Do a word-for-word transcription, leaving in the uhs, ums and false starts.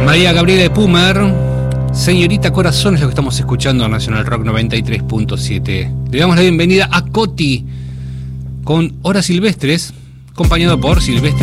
María Gabriela de Pumer, Señorita Corazón es lo que estamos escuchando en Nacional Rock noventa y tres punto siete. Le damos la bienvenida a Coti con Horas Silvestres, acompañado por Silvestre